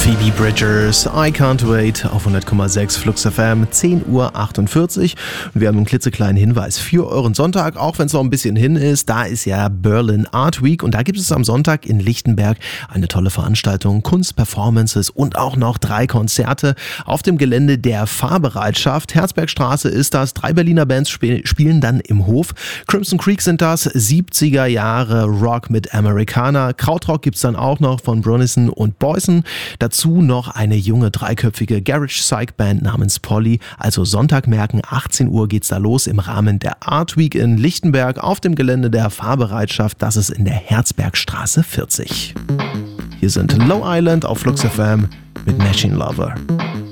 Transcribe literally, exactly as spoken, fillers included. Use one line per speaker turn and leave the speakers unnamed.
Phoebe Bridgers, I Can't Wait auf hundert Komma sechs Flux F M, zehn Uhr achtundvierzig. Und wir haben einen klitzekleinen Hinweis für euren Sonntag, auch wenn es noch ein bisschen hin ist. Da ist ja Berlin Art Week und da gibt es am Sonntag in Lichtenberg eine tolle Veranstaltung, Kunst, Performances und auch noch drei Konzerte auf dem Gelände der Fahrbereitschaft. Herzbergstraße ist das. Drei Berliner Bands sp- spielen dann im Hof. Crimson Creek sind das, siebziger Jahre Rock mit Americana. Krautrock gibt's dann auch noch von Brunison und Boyson. Dazu noch eine junge dreiköpfige Garage Psych Band namens Polly. Also Sonntag merken, achtzehn Uhr geht's da los im Rahmen der Art Week in Lichtenberg auf dem Gelände der Fahrbereitschaft. Das ist in der Herzbergstraße vierzig. Hier sind Low Island auf Flux F M mit Machine Lover.